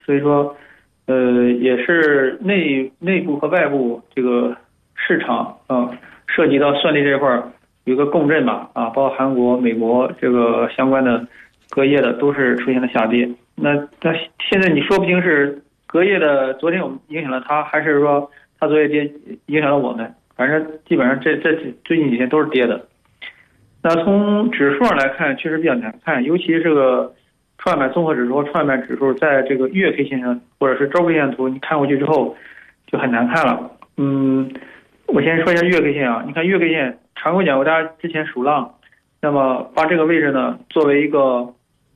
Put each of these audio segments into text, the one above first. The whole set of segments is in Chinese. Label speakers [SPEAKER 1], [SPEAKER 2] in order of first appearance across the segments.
[SPEAKER 1] 所以说，也是内部和外部这个市场涉及到算力这块儿有个共振吧包括韩国、美国这个相关的隔夜的都是出现了下跌。那现在你说不清是隔夜的昨天我们影响了它，还是说它昨夜跌影响了我们？反正基本上这最近几天都是跌的。那从指数上来看，确实比较难看，尤其是这个创业板综合指数和创业板指数在这个月 K 线上或者是周 K 线图，你看过去之后就很难看了。我先说一下月 K 线啊，你看月 K 线，常规讲过，大家之前数浪，那么把这个位置呢作为一个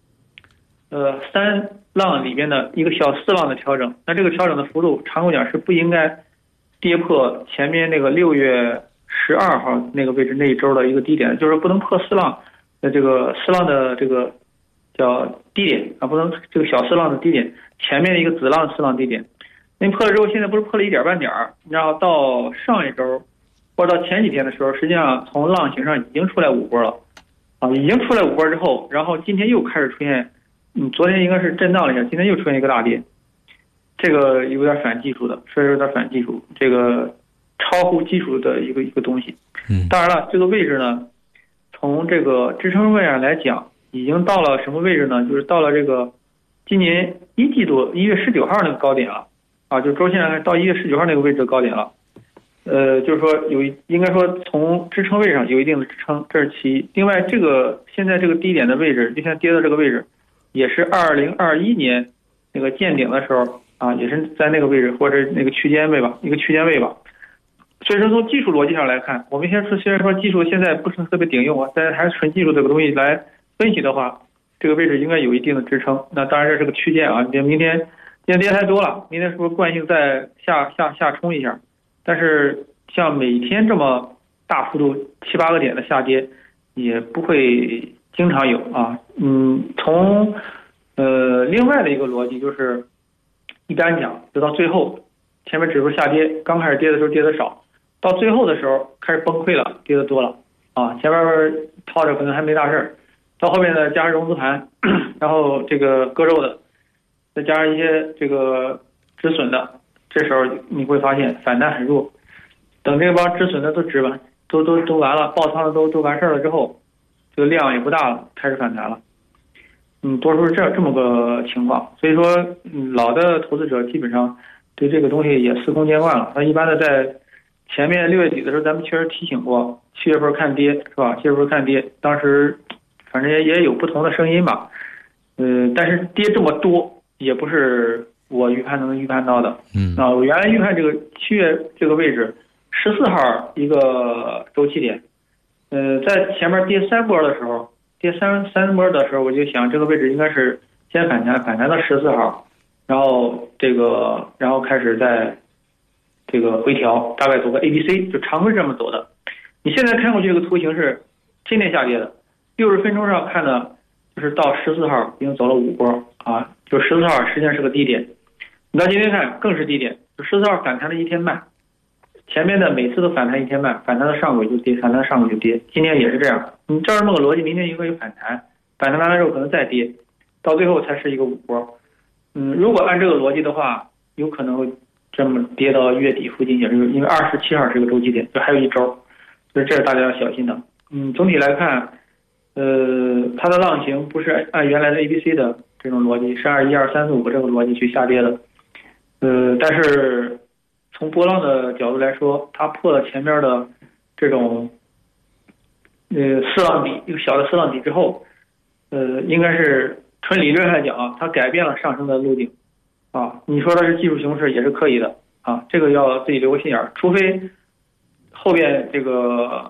[SPEAKER 1] 三浪里边的一个小四浪的调整，那这个调整的幅度，常规讲是不应该跌破前面那个6月12号那个位置那一周的一个低点，就是不能破四浪的这个四浪的这个叫低点不能这个小四浪的低点前面的一个子浪四浪低点。那破了之后，现在不是破了1.半点，然后到上一周或者到前几天的时候，实际上从浪形上已经出来5波了已经出来5波之后，然后今天又开始出现，昨天应该是震荡了一下，今天又出现一个大跌，这个有点反技术的，确实有点反技术，这个超乎技术的一个东西。当然了，这个位置呢，从这个支撑位上来讲，已经到了什么位置呢？就是到了这个今年1季度1月19号那个高点了就周线上看到1月19号那个位置的高点了。就是说应该说从支撑位上有一定的支撑，这是其一。另外，这个现在这个低点的位置，就像跌到这个位置，也是2021年那个见顶的时候也是在那个位置或者那个区间位吧，一个区间位吧。所以说从技术逻辑上来看，我们虽然说技术现在不是特别顶用但是还是纯技术这个东西来分析的话，这个位置应该有一定的支撑。那当然这是个区间明天跌太多了，明天是不是惯性再下冲一下？但是像每天这么大幅度7、8个点的下跌，也不会经常有从另外的一个逻辑就是，一般讲，就到最后，前面指数下跌，刚开始跌的时候跌得少，到最后的时候开始崩溃了，跌得多了前面套着可能还没大事儿，到后面呢加上融资盘，然后这个割肉的，再加上一些这个止损的，这时候你会发现反弹很弱。等这帮止损的都止完，都完了，爆仓的都完事儿了之后，这个量也不大了，开始反弹了。多数是这么个情况。所以说，老的投资者基本上对这个东西也司空见惯了。那一般的在前面6月底的时候，咱们确实提醒过，7月份看跌是吧？7月份看跌，当时反正也有不同的声音吧。但是跌这么多，也不是我能预判到的。我原来预判这个7月这个位置14号一个周期点，在前面跌3波的时候，跌三波的时候，我就想这个位置应该是先反弹到14号，然后开始在这个回调，大概走个 ABC， 就常规这么走的。你现在看过去这个图形是今天下跌的，60分钟上看呢，就是到14号已经走了5波就14号实际上是个低点，你到今天看更是低点，就14号反弹了1天半。前面的每次都反弹1天半，反弹到上轨就跌，反弹到上轨就跌，今天也是这样。你照这么个逻辑，明天应该有反弹，反弹完了之后可能再跌，到最后才是一个5波。如果按这个逻辑的话，有可能会这么跌到月底附近，也是因为27号是个周期点，就还有1周，所以这是大家要小心的。总体来看，它的浪形不是按原来的 ABC 的这种逻辑，是按1、2、3、4、5这个逻辑去下跌的。但是从波浪的角度来说，它破了前面的这种四浪底，一个小的四浪底之后，应该是纯理论上来讲它改变了上升的路径你说的是技术形式也是可以的这个要自己留个心眼，除非后边的这个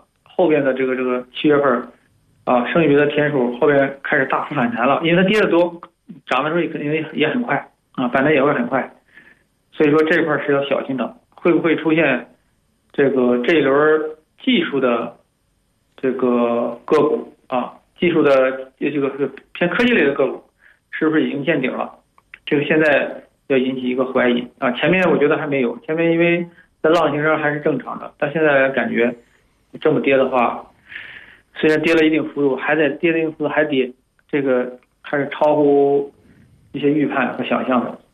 [SPEAKER 1] 7月份剩余的天数后边开始大幅反弹了，因为它跌得多，涨的时候肯定也很快反弹也会很快。所以说这块是要小心的，会不会出现这一轮技术的这个个股技术的这个偏科技类的个股是不是已经见顶了？这个现在要引起一个怀疑前面我觉得还没有，前面因为在浪形上还是正常的，但现在感觉这么跌的话，虽然跌了一定幅度，还在跌了一定幅度还跌，这个还是超乎一些预判和想象的。